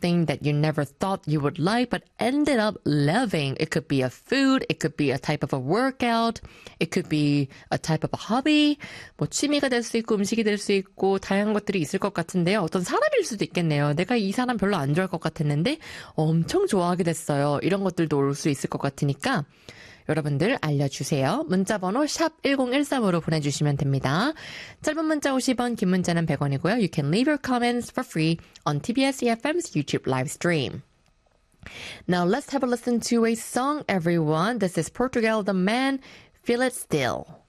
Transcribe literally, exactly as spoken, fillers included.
something that you never thought you would like but ended up loving. It could be a food, it could be a type of a workout, it could be a type of a hobby. 뭐 취미가 될 수 있고 음식이 될 수 있고 다양한 것들이 있을 것 같은데요. 어떤 사람일 수도 있겠네요. 내가 이 사람 별로 안 좋아할 것 같았는데 엄청 좋아하게 됐어요. 이런 것들도 올 수 있을 것 같으니까 여러분들 알려주세요. 문자번호 샵 일공일삼으로 보내주시면 됩니다. 짧은 문자 오십 원, 긴 문자는 백 원이고요. You can leave your comments for free on 티비에스 이에프엠's YouTube live stream. Now let's have a listen to a song, everyone. This is Portugal, The Man, Feel It Still.